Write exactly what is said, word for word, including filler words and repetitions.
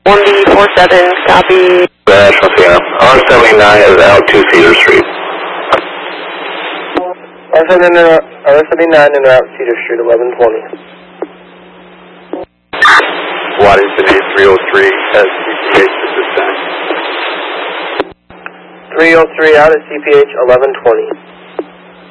one B four seven, copy. National C M. R seventy-nine is out two Cedar Street. R seventy-nine and out Cedar Street, eleven twenty. Washington eight three oh three at C P H at this time. three oh three out at C P H, eleven twenty.